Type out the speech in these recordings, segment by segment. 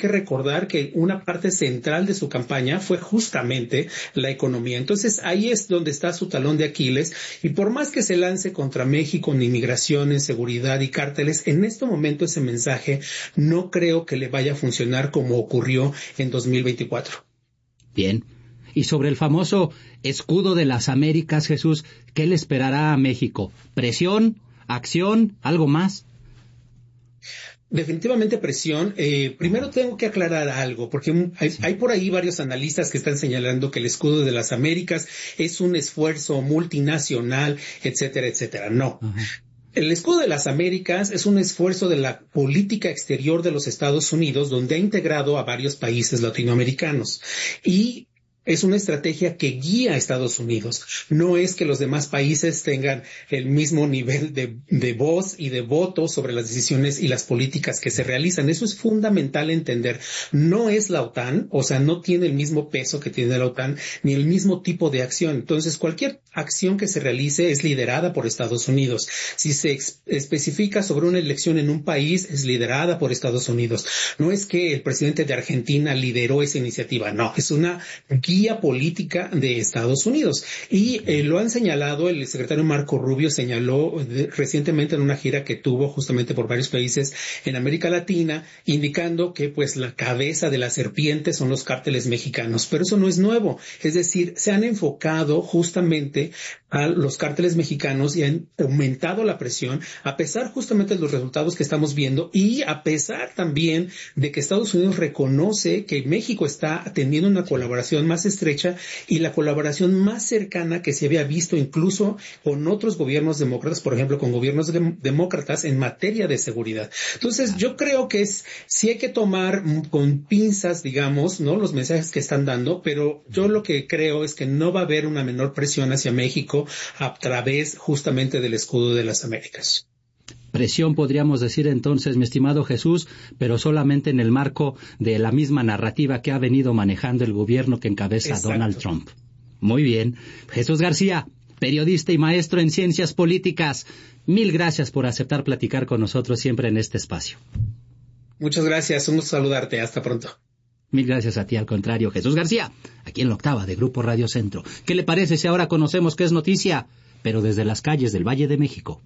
que recordar que una parte central de su campaña fue justamente la economía. Entonces ahí es donde está su talón de Aquiles, y por más que se lance contra México en inmigración, en seguridad y cárteles, en este momento ese mensaje no creo que le vaya a funcionar como ocurrió en 2024. Bien. Y sobre el famoso escudo de las Américas, Jesús, ¿qué le esperará a México? ¿Presión? ¿Acción? ¿Algo más? Definitivamente presión. Primero tengo que aclarar algo, porque hay por ahí varios analistas que están señalando que el escudo de las Américas es un esfuerzo multinacional, etcétera, etcétera. No. Uh-huh. El escudo de las Américas es un esfuerzo de la política exterior de los Estados Unidos, donde ha integrado a varios países latinoamericanos. Y es una estrategia que guía a Estados Unidos. No es que los demás países tengan el mismo nivel de voz y de voto sobre las decisiones y las políticas que se realizan. Eso es fundamental entender. No es la OTAN, o sea, no tiene el mismo peso que tiene la OTAN, ni el mismo tipo de acción. Entonces, cualquier acción que se realice es liderada por Estados Unidos. Si se especifica sobre una elección en un país, es liderada por Estados Unidos. No es que el presidente de Argentina lideró esa iniciativa. No, es una guía política de Estados Unidos. Y lo han señalado, el secretario Marco Rubio señaló recientemente en una gira que tuvo justamente por varios países en América Latina, indicando que pues la cabeza de la serpiente son los cárteles mexicanos. Pero eso no es nuevo. Es decir, se han enfocado justamente a los cárteles mexicanos y han aumentado la presión a pesar justamente de los resultados que estamos viendo y a pesar también de que Estados Unidos reconoce que México está teniendo una colaboración más estrecha y la colaboración más cercana que se había visto incluso con otros gobiernos demócratas, por ejemplo, con gobiernos demócratas en materia de seguridad. Entonces, yo creo que sí hay que tomar con pinzas, digamos, ¿no?, los mensajes que están dando, pero yo lo que creo es que no va a haber una menor presión hacia México a través justamente del escudo de las Américas. Presión, podríamos decir entonces, mi estimado Jesús, pero solamente en el marco de la misma narrativa que ha venido manejando el gobierno que encabeza Exacto. Donald Trump. Muy bien. Jesús García, periodista y maestro en ciencias políticas, mil gracias por aceptar platicar con nosotros siempre en este espacio. Muchas gracias, un gusto saludarte. Hasta pronto. Mil gracias a ti, al contrario. Jesús García, aquí en la octava de Grupo Radio Centro. ¿Qué le parece si ahora conocemos qué es noticia, pero desde las calles del Valle de México?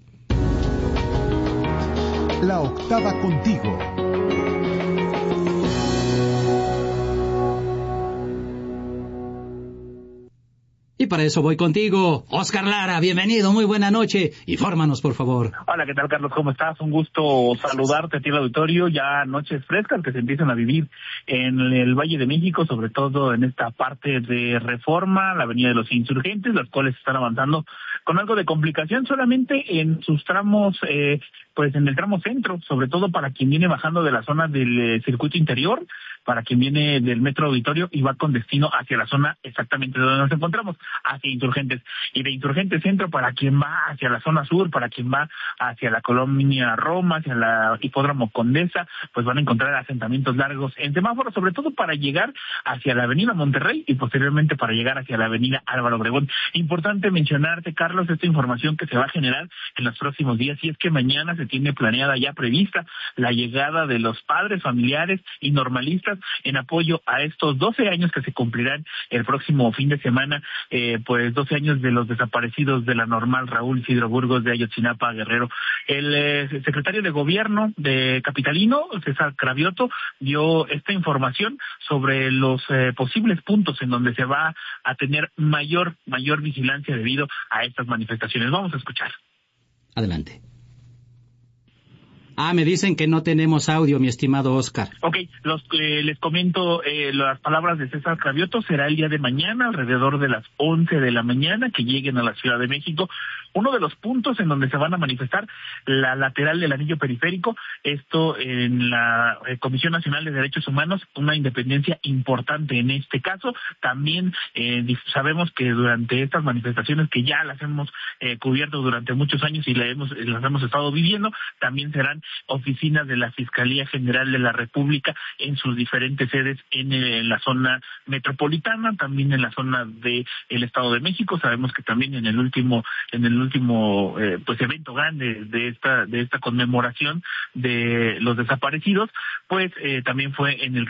La octava contigo. Y para eso voy contigo. Oscar Lara, bienvenido, muy buena noche. Infórmanos, por favor. Hola, ¿qué tal, Carlos? ¿Cómo estás? Un gusto saludarte a ti, el auditorio. Ya noches frescas que se empiezan a vivir en el Valle de México, sobre todo en esta parte de Reforma, la Avenida de los Insurgentes, las cuales están avanzando con algo de complicación solamente en sus tramos, pues en el tramo centro, sobre todo para quien viene bajando de la zona del circuito interior, para quien viene del Metro Auditorio y va con destino hacia la zona exactamente donde nos encontramos, hacia Insurgentes. Y de Insurgentes Centro para quien va hacia la zona sur, para quien va hacia la colonia Roma, hacia la Hipódromo Condesa, pues van a encontrar asentamientos largos en semáforos, sobre todo para llegar hacia la avenida Monterrey y posteriormente para llegar hacia la avenida Álvaro Obregón. Importante mencionarte, Carlos, esta información que se va a generar en los próximos días, y es que mañana se tiene planeada, ya prevista, la llegada de los padres, familiares y normalistas en apoyo a estos 12 años que se cumplirán el próximo fin de semana, pues 12 años de los desaparecidos de la Normal Raúl Isidro Burgos de Ayotzinapa, Guerrero. El secretario de Gobierno de Capitalino, César Cravioto, dio esta información sobre los posibles puntos en donde se va a tener mayor vigilancia debido a estas manifestaciones. Vamos a escuchar. Adelante. Me dicen que no tenemos audio, mi estimado Oscar. Ok, les comento las palabras de César Cravioto. Será el día de mañana, alrededor de las 11 de la mañana, que lleguen a la Ciudad de México. Uno de los puntos en donde se van a manifestar, la lateral del anillo periférico, esto en la Comisión Nacional de Derechos Humanos, una independencia importante en este caso. También sabemos que durante estas manifestaciones, que ya las hemos cubierto durante muchos años y las hemos estado viviendo, también serán oficinas de la Fiscalía General de la República en sus diferentes sedes en la zona metropolitana, también en la zona del Estado de México. Sabemos que también en el último pues evento grande de esta conmemoración de los desaparecidos, pues también fue en el